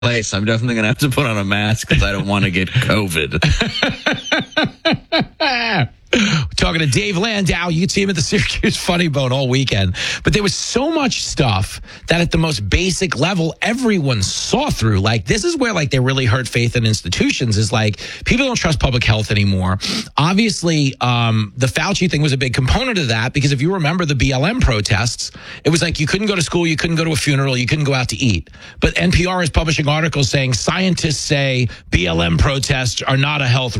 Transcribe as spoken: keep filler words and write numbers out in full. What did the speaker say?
place. I'm definitely going to have to put on a mask because I don't want to get COVID. Talking to Dave Landau. You can see him at the Syracuse Funny Bone all weekend. But there was so much stuff that at the most basic level, everyone saw through. Like, this is where, like, they really hurt faith in institutions is, like, people don't trust public health anymore. Obviously, um, the Fauci thing was a big component of that because if you remember the B L M protests, it was like you couldn't go to school, you couldn't go to a funeral, you couldn't go out to eat. But N P R is publishing articles saying scientists say B L M protests are not a health